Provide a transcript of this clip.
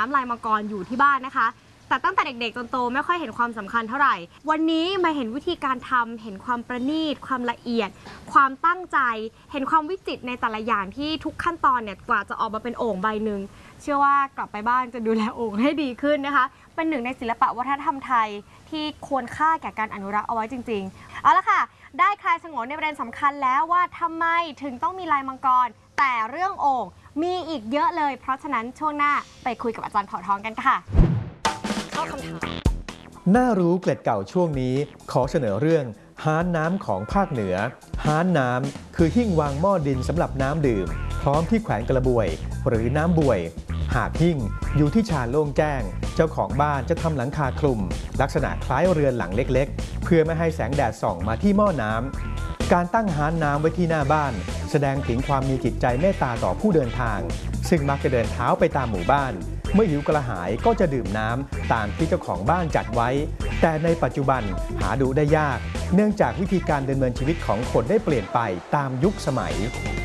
ำลายมังกรอยู่ที่บ้านนะคะแต่ตั้งแต่เด็กๆจนโตไม่ค่อยเห็นความสำคัญเท่าไหร่วันนี้มาเห็นวิธีการทำเห็นความประณีตความละเอียดความตั้งใจเห็นความวิจิตรในแต่ละอย่างที่ทุกขั้นตอนเนี่ยกว่าจะออกมาเป็นโอ่งใบหนึ่งเชื่อว่ากลับไปบ้านจะดูแลโอ่งให้ดีขึ้นนะคะเป็นหนึ่งในศิลปะวัฒนธรรมไทยที่ควรค่าแก่การอนุรักษ์เอาไว้จริงๆเอาละค่ะได้คลายฉงนในประเด็นสำคัญแล้วว่าทำไมถึงต้องมีลายมังกรแต่เรื่องโอ่งมีอีกเยอะเลยเพราะฉะนั้นช่วงหน้าไปคุยกับอาจารย์เผ่าทองกันค่ะเข้าคำถามน่ารู้เกล็ดเก่าช่วงนี้ขอเสนอเรื่องฮ้านน้ำของภาคเหนือฮ้านน้ำคือหิ้งวางหม้อดินสำหรับน้ำดื่มพร้อมที่แขวนกระบวยหรือน้ำบวยหากหิ้งอยู่ที่ชานโล่งแจ้งเจ้าของบ้านจะทำหลังคาคลุมลักษณะคล้ายเรือนหลังเล็กๆเพื่อไม่ให้แสงแดดส่องมาที่หม้อน้ำการตั้งฮ้านน้ำไว้ที่หน้าบ้านแสดงถึงความมีจิตใจเมตตาต่อผู้เดินทางซึ่งมักจะเดินเท้าไปตามหมู่บ้านเมื่อหิวกระหายก็จะดื่มน้ำตามที่เจ้าของบ้านจัดไว้แต่ในปัจจุบันหาดูได้ยากเนื่องจากวิธีการดำเนินชีวิตของคนได้เปลี่ยนไปตามยุคสมัย